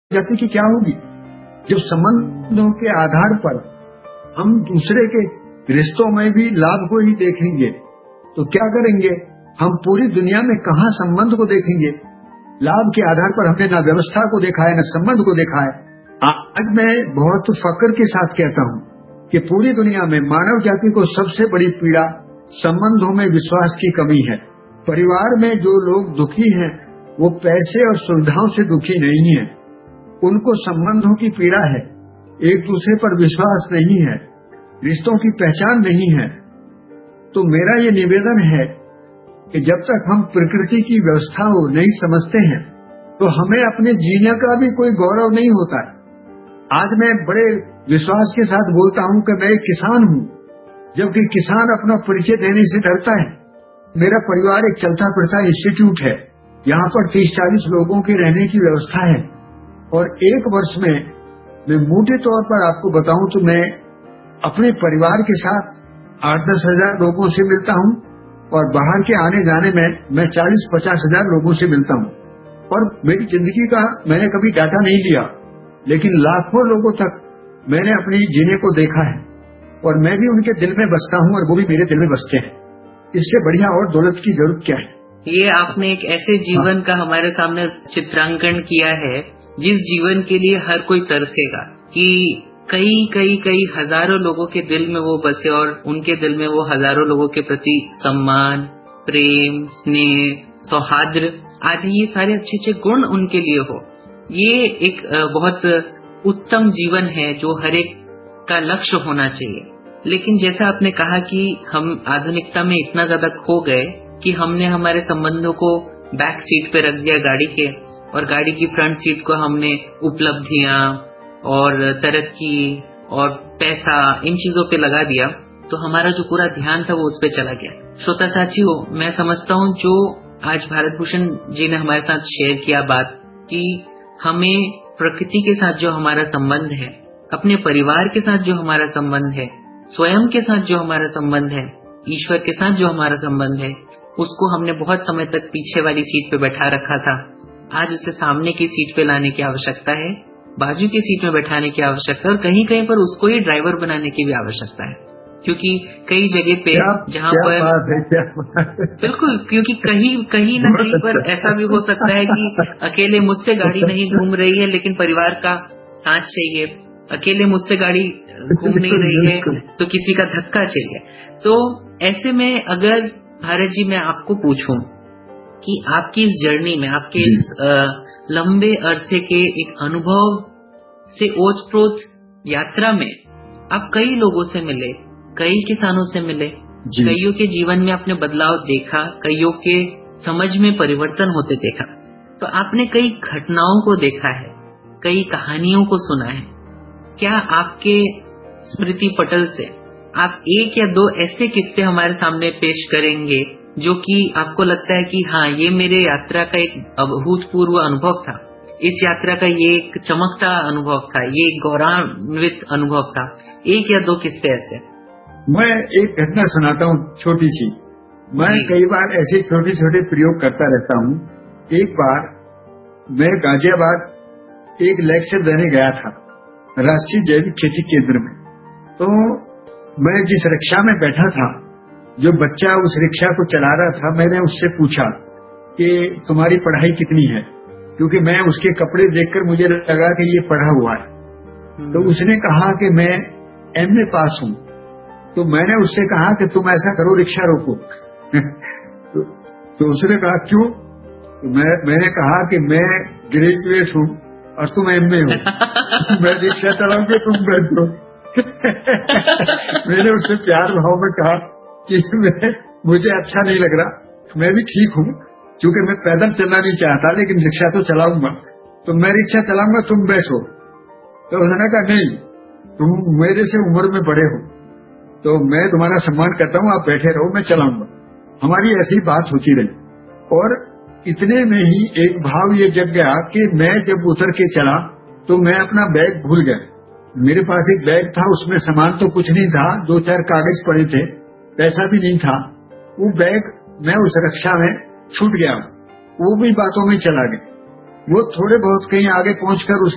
जाति की क्या होगी? जब संबंधों के आधार पर हम दूसरे के रिश्तों में भी लाभ को ही देखेंगे तो क्या करेंगे? हम पूरी दुनिया में कहाँ संबंध को देखेंगे? लाभ के आधार पर हमने न व्यवस्था को देखा है न संबंध को देखा है। आज मैं बहुत फक्र के साथ कहता हूँ कि पूरी दुनिया में मानव जाति को सबसे बड़ी पीड़ा संबंधों में विश्वास की कमी है। परिवार में जो लोग दुखी हैं वो पैसे और सुविधाओं से दुखी नहीं है, उनको संबंधों की पीड़ा है। एक दूसरे पर विश्वास नहीं है, रिश्तों की पहचान नहीं है। तो मेरा ये निवेदन है कि जब तक हम प्रकृति की व्यवस्था को नहीं समझते हैं तो हमें अपने जीने का भी कोई गौरव नहीं होता है। आज मैं बड़े विश्वास के साथ बोलता हूं कि मैं एक किसान हूं, जबकि किसान अपना परिचय देने से डरता है। मेरा परिवार एक चलता फिरता इंस्टीट्यूट है, यहाँ पर 30-40 लोगों के रहने की व्यवस्था है और एक वर्ष में मैं मोटे तौर पर आपको बताऊं तो मैं अपने परिवार के साथ 8-10 हजार लोगों से मिलता हूं और बाहर के आने जाने में मैं 40-50 हजार लोगों से मिलता हूं। और मेरी जिंदगी का मैंने कभी डाटा नहीं लिया, लेकिन लाखों लोगों तक मैंने अपनी जीने को देखा है और मैं भी उनके दिल में बसता हूं और वो भी मेरे दिल में बसते हैं। इससे बढ़िया और दौलत की जरूरत क्या है? ये आपने एक ऐसे जीवन का हमारे सामने चित्रांकन किया है जिस जीवन के लिए हर कोई तरसेगा कि कई हजारों लोगों के दिल में वो बसे और उनके दिल में वो हजारों लोगों के प्रति सम्मान, प्रेम, स्नेह, सौहार्द आदि ये सारे अच्छे गुण उनके लिए हो। ये एक बहुत उत्तम जीवन है जो हर एक का लक्ष्य होना चाहिए। लेकिन जैसा आपने कहा कि हम आधुनिकता में इतना ज्यादा खो गए कि हमने हमारे संबंधों को बैक सीट पे रख दिया गाड़ी के, और गाड़ी की फ्रंट सीट को हमने उपलब्धियां और तरक्की और पैसा इन चीजों पे लगा दिया, तो हमारा जो पूरा ध्यान था वो उस पे चला गया। श्रोता साथियों, मैं समझता हूँ जो आज भारत भूषण जी ने हमारे साथ शेयर किया बात कि हमें प्रकृति के साथ जो हमारा संबंध है, अपने परिवार के साथ जो हमारा संबंध है, स्वयं के साथ जो हमारा संबंध है, ईश्वर के साथ जो हमारा संबंध है, उसको हमने बहुत समय तक पीछे वाली सीट पे बैठा रखा था। आज उसे सामने की सीट पे लाने की आवश्यकता है, बाजू की सीट में बैठाने की आवश्यकता है और कहीं कहीं पर उसको ही ड्राइवर बनाने की भी आवश्यकता है। क्योंकि कई जगह पे जहाँ पर बिल्कुल, क्योंकि कहीं न कहीं पर ऐसा भी हो सकता है कि अकेले मुझसे गाड़ी नहीं घूम रही है लेकिन परिवार का साथ चाहिए, अकेले मुझसे गाड़ी घूम नहीं रही है तो किसी का धक्का चाहिए। तो ऐसे में अगर भारत जी मैं आपको पूछूं कि आपकी इस जर्नी में, आपके इस लंबे अरसे के एक अनुभव से ओतप्रोत यात्रा में आप कई लोगों से मिले, कई किसानों से मिले, कईयों के जीवन में आपने बदलाव देखा, कईयों के समझ में परिवर्तन होते देखा, तो आपने कई घटनाओं को देखा है, कई कहानियों को सुना है। क्या आपके स्मृति पटल से आप एक या दो ऐसे किस्से हमारे सामने पेश करेंगे जो कि आपको लगता है कि हाँ, ये मेरे यात्रा का एक अभूतपूर्व अनुभव था, इस यात्रा का ये एक चमकता अनुभव था, ये एक गौरवान्वित अनुभव था? एक या दो किस्से ऐसे। मैं एक घटना सुनाता हूँ छोटी सी। मैं कई बार ऐसे छोटे छोटे प्रयोग करता रहता हूँ। एक बार मैं गाजियाबाद एक लेक्चर देने गया था राष्ट्रीय जैविक खेती केंद्र में। तो मैं जिस रिक्शा में बैठा था, जो बच्चा उस रिक्शा को चला रहा था, मैंने उससे पूछा कि तुम्हारी पढ़ाई कितनी है, क्योंकि मैं उसके कपड़े देखकर मुझे लगा कि ये पढ़ा हुआ है। तो उसने कहा कि मैं एमए पास हूँ। तो मैंने उससे कहा कि तुम ऐसा करो, रिक्शा रोको। तो उसने कहा क्यों? तो मैंने कहा कि मैं ग्रेजुएट हूँ और तुम एमए हो, मैं रिक्शा चलाऊंगी, तुम बैठो। मैंने उससे प्यार भाव में कहा कि मुझे अच्छा नहीं लग रहा, मैं भी ठीक हूँ, क्योंकि मैं पैदल चलना नहीं चाहता, लेकिन रिक्शा तो चलाऊंगा, तो मैं रिक्शा चलाऊंगा, तुम बैठो। तो उसने कहा नहीं, तुम मेरे से उम्र में बड़े हो, तो मैं तुम्हारा सम्मान करता हूँ, आप बैठे रहो, मैं चलाऊंगा। हमारी ऐसी बात होती रही और इतने में ही एक भाव ये जग गया कि मैं जब उतर के चला तो मैं अपना बैग भूल गया। मेरे पास एक बैग था, उसमें सामान तो कुछ नहीं था, 2-4 कागज पड़े थे, पैसा भी नहीं था। वो बैग मैं उस रिक्शा में छूट गया, वो भी बातों में चला गया। वो थोड़े बहुत कहीं आगे पहुंचकर